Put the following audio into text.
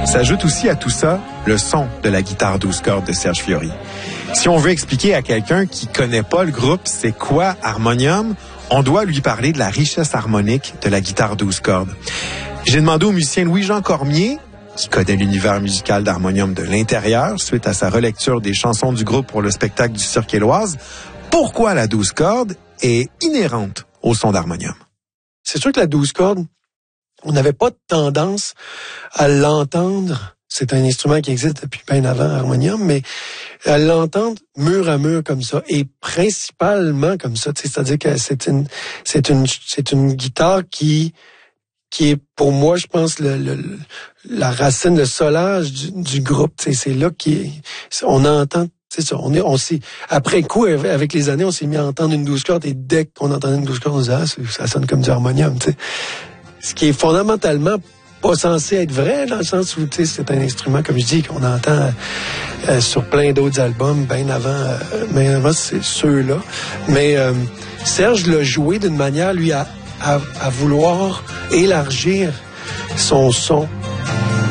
S'ajoute aussi à tout ça le son de la guitare 12 cordes de Serge Fiori. Si on veut expliquer à quelqu'un qui connaît pas le groupe c'est quoi harmonium, on doit lui parler de la richesse harmonique de la guitare 12 cordes. J'ai demandé au musicien Louis-Jean Cormier, qui connaît l'univers musical d'harmonium de l'intérieur, suite à sa relecture des chansons du groupe pour le spectacle du Cirque Éloise, pourquoi la 12 cordes est inhérente au son d'harmonium. C'est sûr que la 12 cordes, on n'avait pas de tendance à l'entendre. C'est un instrument qui existe depuis bien avant harmonium, mais à l'entendre mur à mur comme ça, et principalement comme ça. C'est-à-dire que c'est une guitare qui est pour moi, je pense, la racine, le solage du groupe. C'est là on entend. C'est ça. On s'est, après coup, avec les années, on s'est mis à entendre une 12 cordes, et dès qu'on entendait une 12 cordes, on disait, ça sonne comme du harmonium, tu sais. Ce qui est fondamentalement pas censé être vrai, dans le sens où, tu sais, c'est un instrument, comme je dis, qu'on entend sur plein d'autres albums, bien avant c'est ceux-là. Mais Serge l'a joué d'une manière, lui, à vouloir élargir son son